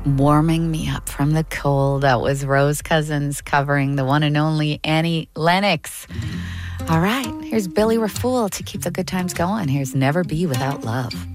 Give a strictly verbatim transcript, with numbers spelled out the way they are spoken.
Warming Me Up from the Cold. That was Rose Cousins covering the one and only Annie Lennox. All right, here's Billy Rafool to keep the good times going. Here's Never Be Without Love.